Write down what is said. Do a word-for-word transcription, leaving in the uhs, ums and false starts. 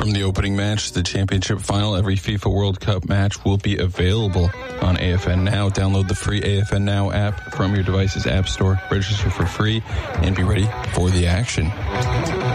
From the opening match to the championship final, every FIFA World Cup match will be available on A F N Now. Download the free A F N Now app from your device's app store. Register for free and be ready for the action.